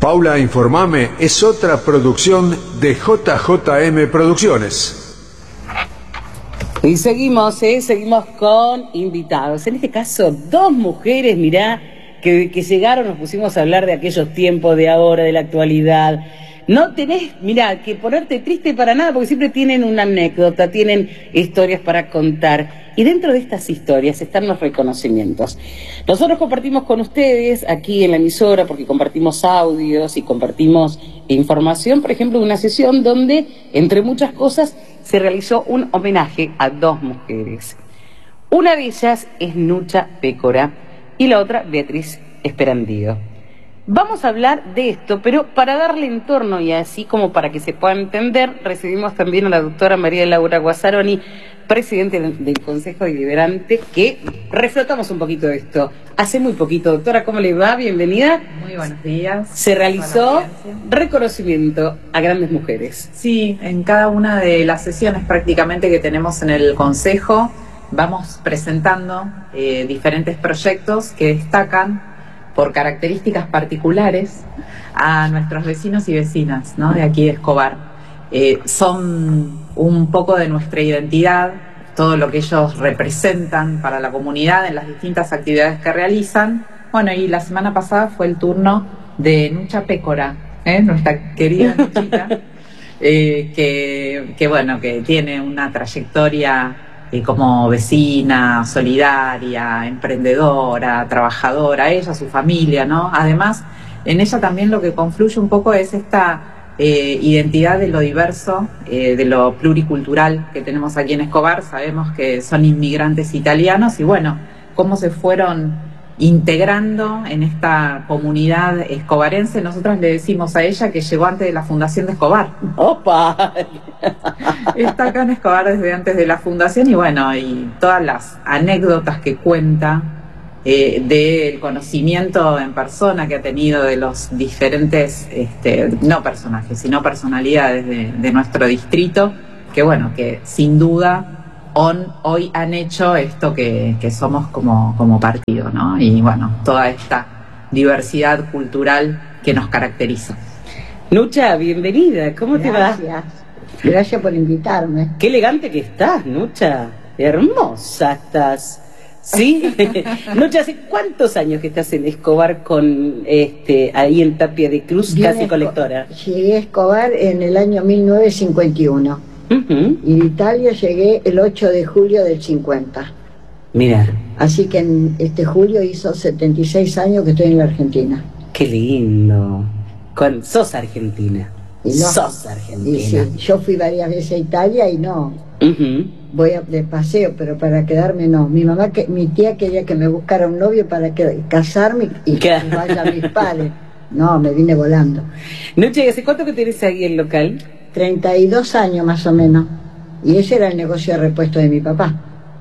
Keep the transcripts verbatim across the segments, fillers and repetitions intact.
Paula, Informame es otra producción de J J M Producciones. Y seguimos, ¿eh? Seguimos con invitados. En este caso, dos mujeres, mirá, que, que llegaron, nos pusimos a hablar de aquellos tiempos, de ahora, de la actualidad. No tenés, mirá, que ponerte triste para nada, porque siempre tienen una anécdota, tienen historias para contar. Y dentro de estas historias están los reconocimientos. Nosotros compartimos con ustedes aquí en la emisora, porque compartimos audios y compartimos información, por ejemplo, de una sesión donde, entre muchas cosas, se realizó un homenaje a dos mujeres. Una de ellas es Nucha Pécora y la otra Beatriz Esperandío. Vamos a hablar de esto, pero para darle entorno y así como para que se pueda entender, recibimos también a la doctora María Laura Guazzaroni, presidente del Consejo Deliberante, que reflotamos un poquito de esto. Hace muy poquito, doctora, ¿cómo le va? Bienvenida. Muy buenos días. Se realizó reconocimiento a grandes mujeres. Sí, en cada una de las sesiones prácticamente que tenemos en el Consejo vamos presentando eh, diferentes proyectos que destacan por características particulares a nuestros vecinos y vecinas, ¿no?, de aquí de Escobar. Eh, son un poco de nuestra identidad, todo lo que ellos representan para la comunidad en las distintas actividades que realizan. Bueno, y la semana pasada fue el turno de Nucha Pécora, ¿eh? Nuestra querida Nuchita, eh, que, que bueno, que tiene una trayectoria eh, como vecina, solidaria, emprendedora, trabajadora, ella, su familia, ¿no? Además, en ella también lo que confluye un poco es esta Eh, identidad de lo diverso, eh, de lo pluricultural que tenemos aquí en Escobar. Sabemos que son inmigrantes italianos y bueno, cómo se fueron integrando en esta comunidad escobarense. Nosotros le decimos a ella que llegó antes de la fundación de Escobar. ¡Opa! Está acá en Escobar desde antes de la fundación y bueno, y todas las anécdotas que cuenta Eh, del conocimiento en persona que ha tenido de los diferentes, este, no personajes, sino personalidades de, de nuestro distrito, que bueno, que sin duda on, hoy han hecho esto que, que somos como, como partido, ¿no? Y bueno, toda esta diversidad cultural que nos caracteriza. Nucha, bienvenida, ¿cómo Gracias. te va? Gracias por invitarme. Qué elegante que estás, Nucha. Hermosa estás. ¿Sí? Nucha, ¿hace cuántos años que estás en Escobar con este ahí en Tapia de Cruz, Bien, casi colectora? Llegué a Escobar en el año mil novecientos cincuenta y uno. Uh-huh. Y de Italia llegué el ocho de julio del cincuenta. Mira. Así que en este julio hizo setenta y seis años que estoy en la Argentina. Qué lindo. Con, sos argentina. Y no, sos y argentina. sí, yo fui varias veces a Italia y no. Uh-huh. Voy a, de paseo, pero para quedarme no. Mi mamá, que mi tía quería que me buscara un novio para que, casarme y que vaya a mis padres. No, me vine volando. Nucha, ¿y hace cuánto que tenés ahí el local? treinta y dos años más o menos. Y ese era el negocio de repuesto de mi papá.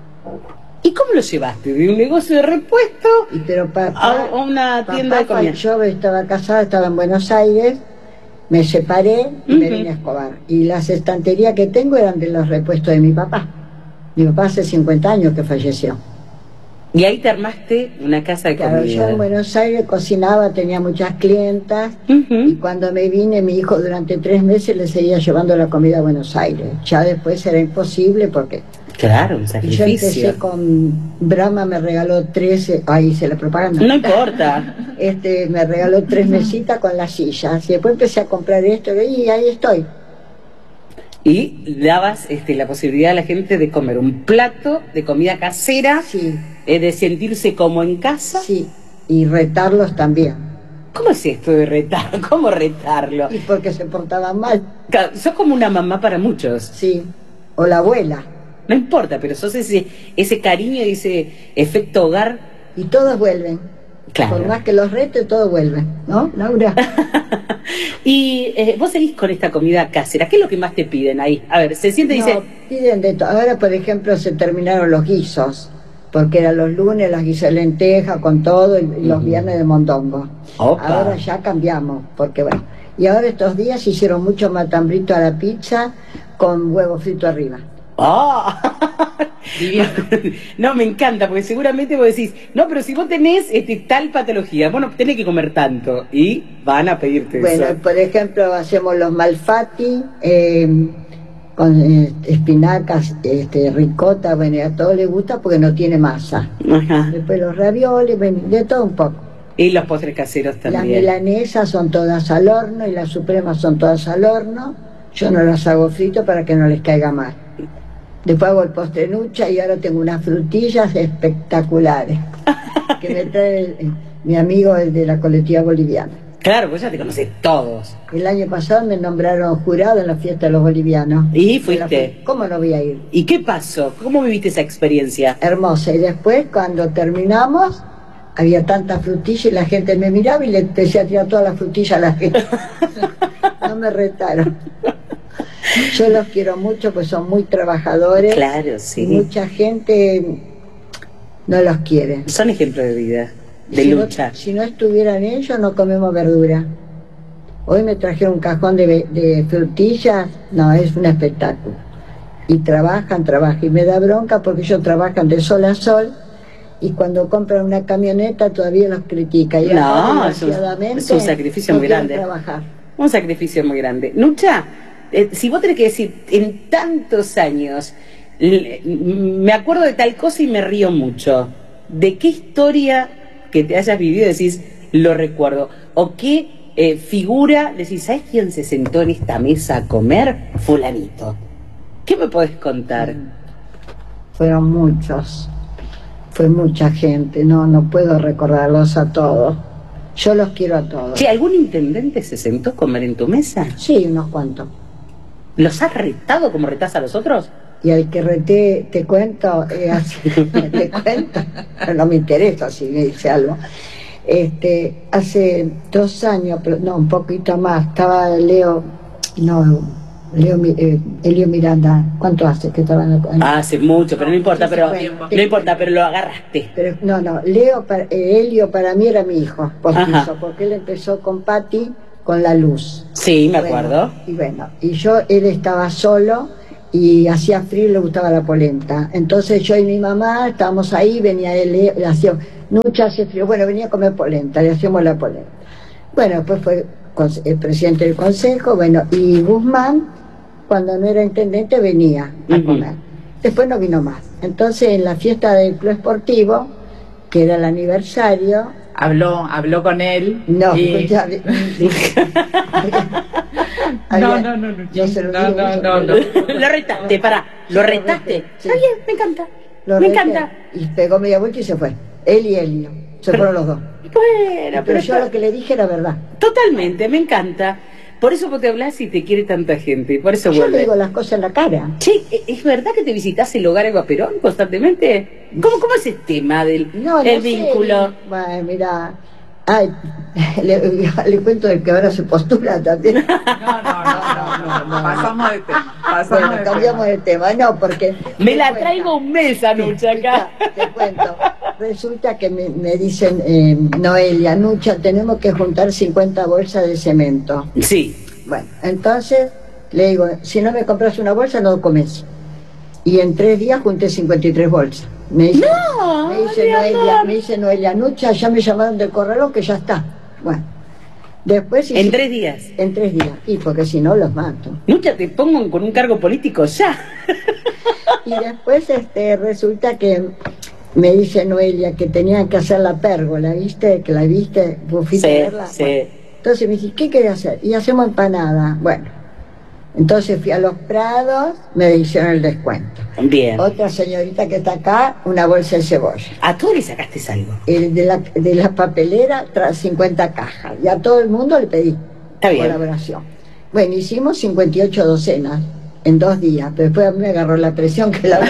¿Y cómo lo llevaste? ¿De un negocio de repuesto Y pero pa, pa, a una tienda de comida? Yo estaba casada, estaba en Buenos Aires, me separé y uh-huh. me vine a Escobar. Y las estanterías que tengo eran de los repuestos de mi papá. Mi papá hace cincuenta años que falleció. Y ahí te armaste una casa de claro, comida. Yo en Buenos Aires cocinaba, tenía muchas clientas, uh-huh. y cuando me vine, mi hijo durante tres meses le seguía llevando la comida a Buenos Aires. Ya después era imposible porque... Claro, un sacrificio. Yo empecé con Brahma, me regaló tres, ahí hice la propaganda. No importa. Este, me regaló tres mesitas con las sillas. Y después empecé a comprar esto y ahí estoy. Y dabas este, la posibilidad a la gente de comer un plato de comida casera, sí. eh, de sentirse como en casa. Sí, y retarlos también. ¿Cómo es esto de retar? ¿Cómo retarlo? Y porque se portaban mal. Sos como una mamá para muchos. Sí, o la abuela. No importa, pero sos ese, ese cariño y ese efecto hogar. Y todos vuelven. Claro. Por más que los rete, todos vuelven, ¿no, Laura? Y eh, vos seguís con esta comida casera. ¿Qué es lo que más te piden ahí? A ver, se siente y no, dice... piden de todo. Ahora, por ejemplo, se terminaron los guisos. Porque eran los lunes las guisas de lenteja con todo y los uh-huh. viernes de mondongo. Opa. Ahora ya cambiamos, porque bueno. Y ahora estos días se hicieron mucho matambrito a la pizza con huevo frito arriba. ¡Ah! No, me encanta, porque seguramente vos decís, no, pero si vos tenés este, tal patología, vos no tenés que comer tanto, y van a pedirte bueno, eso. Bueno, por ejemplo, hacemos los malfatti, eh, con eh, espinacas, este, ricota, bueno, a todos les gusta porque no tiene masa. Ajá. Después los ravioles, bueno, de todo un poco. Y los postres caseros también. Las milanesas son todas al horno y las supremas son todas al horno. Yo no las hago frito para que no les caiga mal. Después hago el postre nucha y ahora tengo unas frutillas espectaculares que me trae el, mi amigo el de la colectiva boliviana. Claro, pues ya te conoces todos. El año pasado me nombraron jurado en la fiesta de los bolivianos. ¿Y fuiste? ¿Cómo no voy a ir? ¿Y qué pasó? ¿Cómo viviste esa experiencia? Hermosa. Y después, cuando terminamos, había tanta frutilla y la gente me miraba y le empecé a tirar todas las frutillas a la gente. No me retaron. Yo los quiero mucho, pues son muy trabajadores. Claro, sí. Y mucha gente no los quiere. Son ejemplos de vida, de si lucha. No, si no estuvieran ellos, no comemos verdura. Hoy me trajeron un cajón de, de frutillas. No, es un espectáculo. Y trabajan, trabajan. Y me da bronca porque ellos trabajan de sol a sol. Y cuando compran una camioneta todavía los critica. Y no, es un, es un sacrificio no muy grande. Trabajar. Un sacrificio muy grande. Nucha, eh, si vos tenés que decir, en tantos años, me acuerdo de tal cosa y me río mucho. ¿De qué historia que te hayas vivido decís, lo recuerdo? ¿O qué eh, figura decís, ¿sabes quién se sentó en esta mesa a comer? Fulanito. ¿Qué me podés contar? Fueron muchos. Fue mucha gente. No, no puedo recordarlos a todos. Yo los quiero a todos. ¿Sí, algún intendente se sentó a comer en tu mesa? Sí, unos cuantos. ¿Los has retado como retás a los otros? Y al que reté, te cuento, eh, así, te cuento, no me interesa si me dice algo. Este, hace dos años, pero no, un poquito más, estaba Leo, no, Leo, eh, Elio Miranda, ¿cuánto hace que estaba en la... Ah, hace mucho, pero no importa, pero bueno, no importa, pero lo agarraste. Pero, no, no, Leo, para, eh, Elio para mí era mi hijo, postizo, porque él empezó con Patti, con La Luz. Sí, me bueno, acuerdo. Y bueno, y yo, él estaba solo y hacía frío y le gustaba la polenta. Entonces yo y mi mamá estábamos ahí, venía él, le hacía, Nucha hace frío, bueno, venía a comer polenta, le hacíamos la polenta. Bueno, después fue el presidente del consejo, bueno, y Guzmán, cuando no era intendente, venía a uh-huh. comer. Después no vino más. Entonces en la fiesta del club esportivo, que era el aniversario, Habló, habló con él. No, y... ya, no, no, no, no, yo se lo no, digo, no, yo no, no. Lo retaste, pará, lo retaste. Sí. Está bien, me encanta, lo me reté, encanta. Y pegó media vuelta y se fue. Él y Elio, se fueron los dos. Bueno, pero, pero yo lo que le dije era verdad. Totalmente, me encanta. Por eso vos te hablas y te quiere tanta gente, por eso yo vuelve. le digo las cosas en la cara. Che, ¿es verdad que te visitas el hogar Eva Perón constantemente? ¿Cómo, cómo es el tema del no, el no vínculo? Sé. Bueno, mira, ay, le, le cuento de que ahora se postula también. No, no, no, no, no, no. Pasamos de tema. Pasamos Bueno, de cambiamos tema. de tema, no, porque... Me la cuenta. Traigo un mes, Anucha, acá. Te cuento. Resulta que me, me dicen, eh, Noelia, Nucha, tenemos que juntar cincuenta bolsas de cemento. Sí. Bueno, entonces le digo, si no me compras una bolsa, no comes. Y en tres días junté cincuenta y tres bolsas. Me dice, no, me dice Noelia, me dice Noelia, Nucha, ya me llamaron del correo que ya está. Bueno, después... En tres días. En tres días, y porque si no los mato. Nucha, te pongo con un cargo político ya. Y después este resulta que me dice Noelia que tenían que hacer la pérgola, ¿viste? Que la viste, vos fuiste sí, a verla. Sí. Bueno, entonces me dice, ¿qué querés hacer? Y hacemos empanada. Bueno, entonces fui a Los Prados, me hicieron el descuento. Bien. Otra señorita que está acá, una bolsa de cebolla. ¿A todos le sacaste algo? El de la, de la papelera, tras cincuenta cajas. Y a todo el mundo le pedí Está bien. colaboración. Bueno, hicimos cincuenta y ocho docenas en dos días, pero después a mí me agarró la presión que la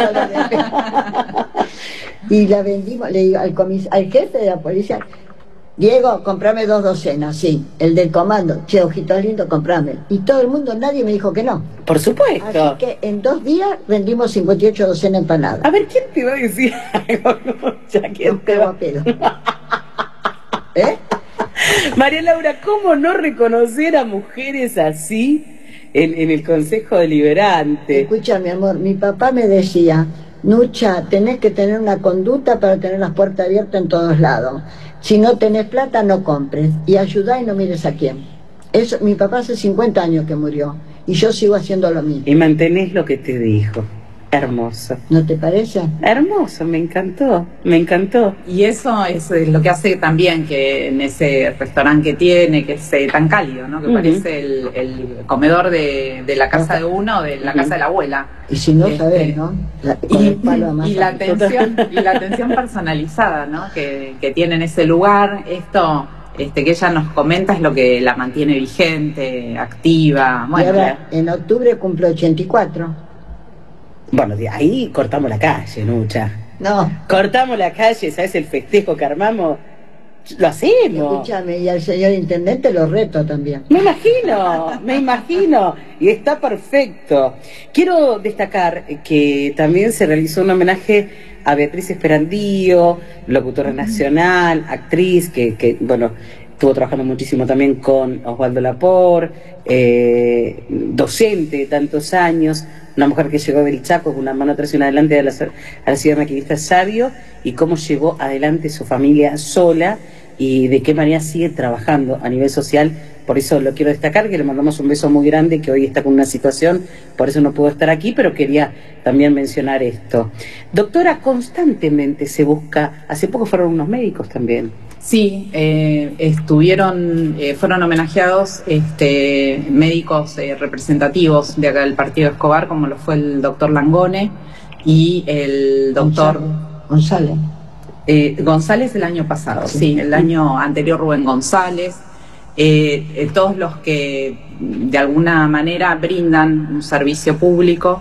y la vendimos, le digo al, comis al jefe de la policía, Diego, comprame dos docenas, sí, el del comando, che, ojitos lindos, comprame. Y todo el mundo, nadie me dijo que no. Por supuesto. Así que en dos días vendimos cincuenta y ocho docenas empanadas. A ver, ¿quién te va a decir algo? Ya, ¿quién No, te va? pedo. ¿Eh? María Laura, ¿cómo no reconocer a mujeres así en, en el Consejo Deliberante? Escucha, mi amor, mi papá me decía, Nucha, tenés que tener una conducta para tener las puertas abiertas en todos lados. Si no tenés plata, no compres. Y ayudá y no mires a quién. Eso, mi papá hace cincuenta años que murió. Y yo sigo haciendo lo mismo. Y mantenés lo que te dijo. Hermoso. ¿No te parece? Hermoso, me encantó, me encantó. Y eso es lo que hace también que en ese restaurante que tiene, que es eh, tan cálido, ¿no? Que uh-huh. parece el, el comedor de, de la casa de uno o de la uh-huh. casa de la abuela. Y si no, este, sabés, ¿no? La, y, y, la atención, y la atención personalizada, ¿no? Que, que tiene en ese lugar. Esto este, que ella nos comenta es lo que la mantiene vigente, activa. Bueno, y ahora, en octubre cumple ochenta y cuatro. Bueno, de ahí cortamos la calle, Nucha. No. Cortamos la calle, ¿sabes el festejo que armamos? Lo hacemos. Escúchame, y al señor intendente lo reto también. Me imagino, me imagino. Y está perfecto. Quiero destacar que también se realizó un homenaje a Beatriz Esperandío, locutora nacional, actriz, que, que bueno, estuvo trabajando muchísimo también con Osvaldo Lapor, eh, docente de tantos años, una mujer que llegó del Chaco con una mano atrás y una adelante a la, a la ciudad maquinista Sabio, y cómo llevó adelante su familia sola y de qué manera sigue trabajando a nivel social. Por eso lo quiero destacar, que le mandamos un beso muy grande, que hoy está con una situación, por eso no pudo estar aquí, pero quería también mencionar esto. Doctora, constantemente se busca, hace poco fueron unos médicos también. Sí, eh, estuvieron, eh, fueron homenajeados este, médicos eh, representativos de acá del partido Escobar, como lo fue el doctor Langone y el doctor González. Eh, González el año pasado, sí, sí el año anterior Rubén González, eh, eh, todos los que de alguna manera brindan un servicio público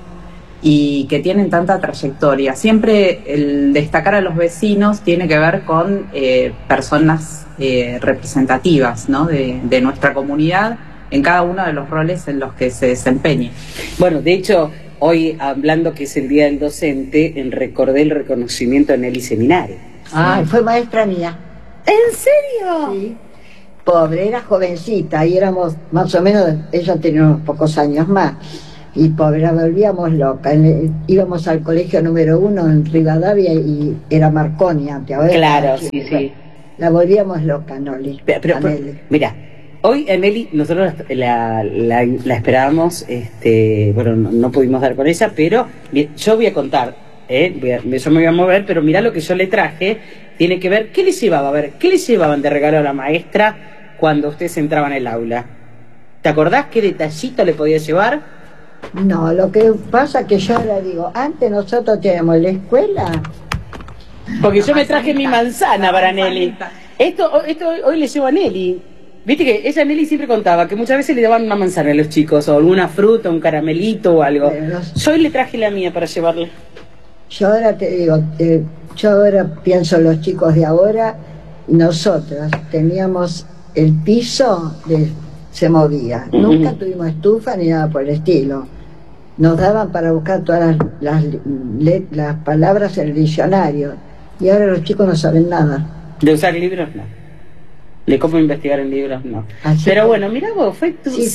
y que tienen tanta trayectoria. Siempre el destacar a los vecinos tiene que ver con eh, personas eh, representativas, ¿no? de, de nuestra comunidad en cada uno de los roles en los que se desempeñe. Bueno, de hecho, hoy hablando que es el Día del Docente, en recordé el reconocimiento a Nelly Seminario. Ah, fue maestra mía. ¿En serio? Sí. Pobre, era jovencita y éramos más o menos, ella tenía unos pocos años más. Y pobre, la volvíamos loca. Íbamos al colegio número uno en Rivadavia y era Marconi antes. Ahora claro, sí, sí. La volvíamos loca, Noli. Pero, pero, pero mira, hoy a Nelly nosotros la, la, la esperábamos, este, bueno, no, no pudimos dar con ella, pero yo voy a contar, ¿eh? voy a, yo me voy a mover, pero mirá lo que yo le traje, tiene que ver, ¿qué le llevaba? A ver, ¿qué le llevaban de regalo a la maestra cuando ustedes entraban en el aula? ¿Te acordás qué detallito le podía llevar? No, lo que pasa es que yo ahora digo, antes nosotros teníamos la escuela. Porque yo me traje mi manzana para Nelly. Esto, esto hoy le llevo a Nelly. Viste que ella, Nelly, siempre contaba que muchas veces le daban una manzana a los chicos, o alguna fruta, un caramelito o algo. Yo hoy le traje la mía para llevarle. Yo ahora te digo, eh, yo ahora pienso en los chicos de ahora, nosotros teníamos el piso de... se movía. Uh-huh. Nunca tuvimos estufa ni nada por el estilo. Nos daban para buscar todas las, las, las palabras en el diccionario. Y ahora los chicos no saben nada. ¿De usar libros? No. ¿De cómo investigar en libros? No. Así Pero que... bueno, mira vos, fue tu... Sí,